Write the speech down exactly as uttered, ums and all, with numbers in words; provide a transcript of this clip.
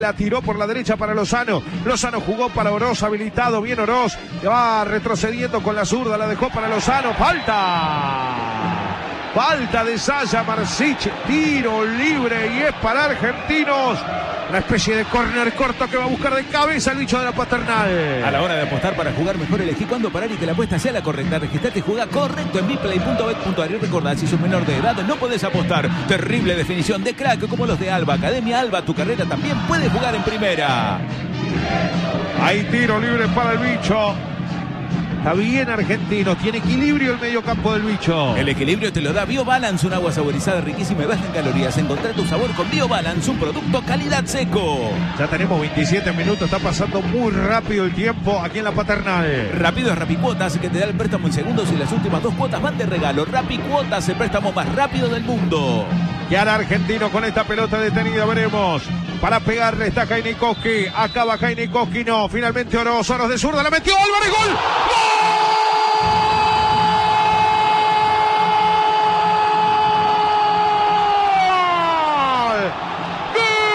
La tiró por la derecha para Lozano. Lozano jugó para Oroz, habilitado. Bien Oroz. Va retrocediendo con la zurda. La dejó para Lozano. Falta. Falta de Saya Marsic. Tiro libre y es para Argentinos. Una especie de córner corto que va a buscar de cabeza el bicho de la Paternal. A la hora de apostar para jugar mejor, elegí cuándo parar y que la apuesta sea la correcta. Registrate y juega correcto en biplay punto bet punto a r y recordá, si sos menor de edad no podés apostar. Terrible definición de crack como los de Alba. Academia Alba, tu carrera también puede jugar en primera. Hay tiro libre para el bicho. Está bien Argentino, tiene equilibrio el mediocampo del bicho. El equilibrio te lo da BioBalance, un agua saborizada riquísima y baja en calorías. Encontrá tu sabor con BioBalance, un producto calidad seco. Ya tenemos veintisiete minutos, está pasando muy rápido el tiempo aquí en la Paternal. Rápido es Rapicuotas, que te da el préstamo en segundos y las últimas dos cuotas van de regalo. Rapicuotas, el préstamo más rápido del mundo. ¿Qué hará Argentino con esta pelota detenida? Veremos. Para pegarle está Kainikowski. Acaba Kainikowski, no. Finalmente Oroz, Oroz de zurda, la metió Álvarez, gol. ¡Gol!